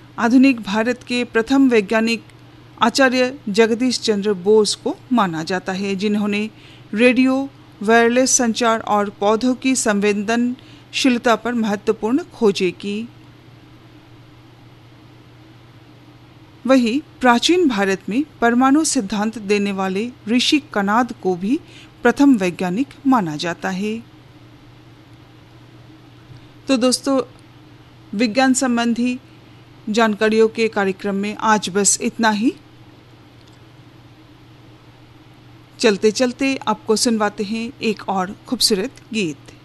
आधुनिक भारत के प्रथम वैज्ञानिक आचार्य जगदीश चंद्र बोस को माना जाता है, जिन्होंने रेडियो, वायरलेस संचार और पौधों की संवेदनशीलता पर महत्वपूर्ण खोजें की। वहीं प्राचीन भारत में परमाणु सिद्धांत देने वाले ऋषि कनाद को भी प्रथम वैज्ञानिक माना जाता है। तो दोस्तों, विज्ञान संबंधी जानकारियों के कार्यक्रम में आज बस इतना ही। चलते चलते आपको सुनवाते हैं एक और खूबसूरत गीत।